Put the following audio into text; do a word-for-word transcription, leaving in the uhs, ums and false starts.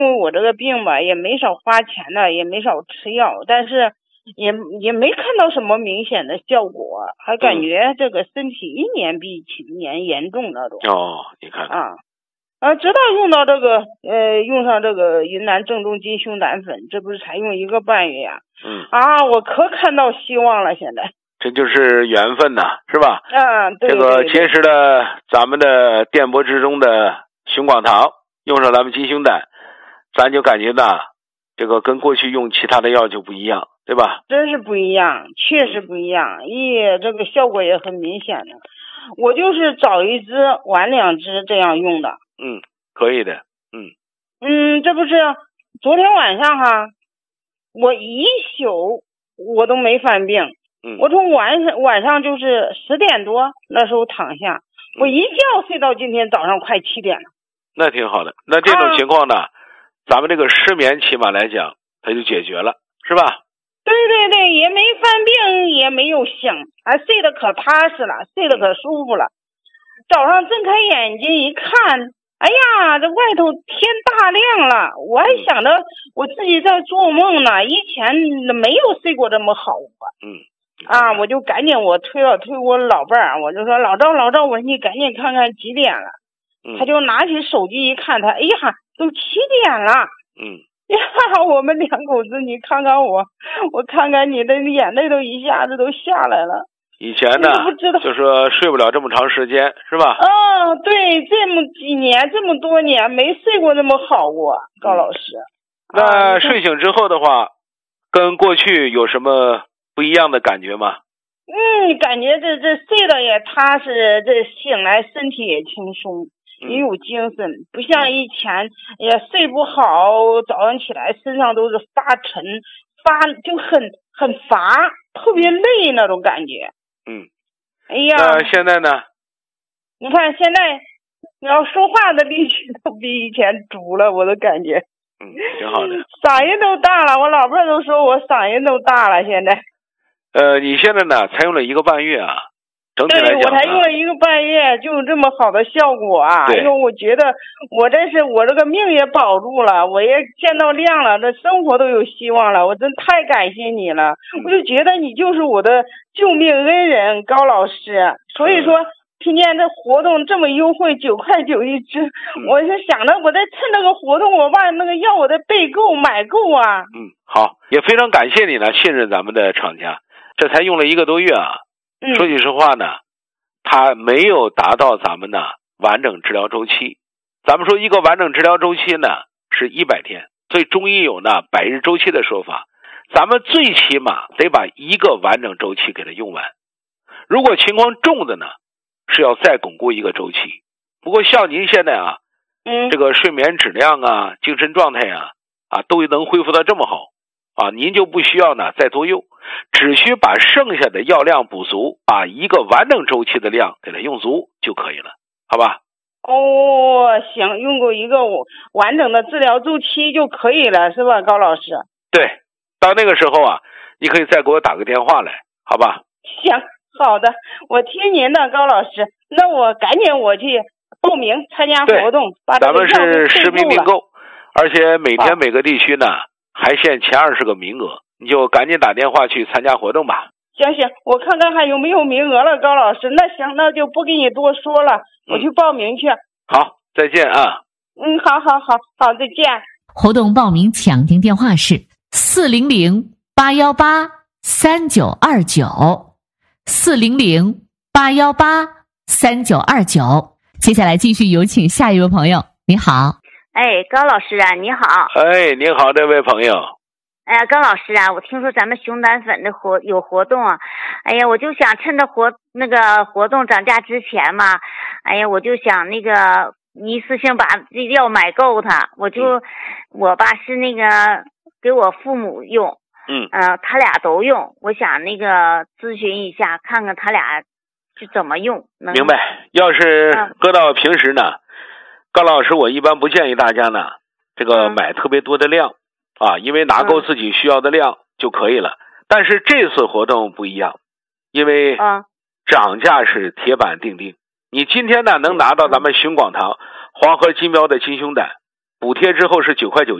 因为我这个病吧，也没少花钱的，也没少吃药，但是也也没看到什么明显的效果，还感觉这个身体一年比一年严重那种。 哦，你看啊啊，直到用到这个呃，用上这个云南正宗金胸胆粉，这不是才用一个半月呀、啊？ 嗯啊，我可看到希望了，现在。 这就是缘分呐，是吧？ 嗯，对对对。 这个结识了咱们的电波之中的熊广堂，用上咱们金胸胆，咱就感觉呢，这个跟过去用其他的药就不一样，对吧？ 真是不一样，确实不一样，咦，这个效果也很明显的。我就是早一支晚两支这样用的。 嗯，可以的。嗯嗯，这不是昨天晚上哈，我一宿我都没犯病。 嗯， 我从晚上晚上就是十点多那时候躺下，我一觉睡到今天早上快七点了。 那挺好的。那这种情况呢，啊、咱们这个失眠起码来讲，它就解决了，是吧？ 对对对，也没犯病，也没有醒，还睡得可踏实了，睡得可舒服了。早上睁开眼睛一看，哎呀，这外头天大亮了，我还想着我自己在做梦呢，以前没有睡过这么好啊。 嗯。 啊，我就赶紧我推了推我老伴儿，我就说老赵老赵，我说你赶紧看看几点了。 嗯、 他就拿起手机一看，他哎呀都七点了。 嗯呀，我们两口子你看看我，我看看你的眼泪都一下子都下来了。 以前呢就说睡不了这么长时间，是吧？ 啊，对，这么几年这么多年没睡过这么好过，高老师。 嗯、那睡醒之后的话，跟过去有什么不一样的感觉吗？ 嗯，感觉这这睡得也踏实，这醒来身体也轻松，也有精神，嗯、不像以前也睡不好，早上起来身上都是发沉，发就很很乏，特别累那种感觉。 嗯， 哎呀， 那现在呢？ 你看现在你要说话的力气都比以前足了，我都感觉。 嗯，挺好的。 嗓音都大了，我老伴都说我嗓音都大了，现在。 呃，你现在呢，才用了一个半月啊，整体来讲， 对，我才用了一个半月，就有这么好的效果啊！哎呦，我觉得我这是我这个命也保住了，我也见到亮了，这生活都有希望了，我真太感谢你了！嗯、我就觉得你就是我的救命恩人，高老师。所以说，今天这活动这么优惠，九块九一支，嗯、我是想着我在趁这个活动，我把那个药我得备够买够啊！ 嗯，好，也非常感谢你呢，信任咱们的厂家。这才用了一个多月啊， 嗯、 说句实话呢，它没有达到咱们的完整治疗周期。咱们说一个完整治疗周期呢是一百天，所以中医有呢百日周期的说法。咱们最起码得把一个完整周期给它用完。如果情况重的呢，是要再巩固一个周期。不过像您现在啊， 嗯， 这个睡眠质量啊、精神状态啊啊都能恢复到这么好啊，您就不需要呢再多用。只需把剩下的药量补足啊，一个完整周期的量给它用足就可以了，好吧？ 哦，行，用过一个完整的治疗周期就可以了，是吧，高老师？ 对，到那个时候啊，你可以再给我打个电话来，好吧？ 行，好的，我听您的，高老师。那我赶紧我去报名参加活动，把这个药咱们是实名订购，而且每天每个地区呢还限前二十个名额。你就赶紧打电话去参加活动吧。 行行，我看看还有没有名额了，高老师。那行，那就不跟你多说了，我去报名去。 嗯、好，再见啊。 嗯，好好好好，再见。 活动报名抢订电话是四零零八幺八三九二九，四零零八幺八三九二九。接下来继续有请下一位朋友。你好。 哎，高老师啊，你好。 哎，你好，这位朋友。 哎呀，高老师啊，我听说咱们熊胆粉的活有活动啊，哎呀，我就想趁着活那个活动涨价之前嘛，哎呀，我就想那个一次性把这药买够它，我就、嗯、我吧是那个给我父母用， 嗯， 呃，他俩都用，我想那个咨询一下，看看他俩是怎么用。 明白。要是搁到平时呢，嗯、高老师我一般不建议大家呢这个买特别多的量。嗯啊，因为拿够自己需要的量就可以了。嗯、但是这次活动不一样，因为涨价是铁板钉钉。你今天呢能拿到咱们熊广堂黄河金标的金胸胆补贴之后是九块九。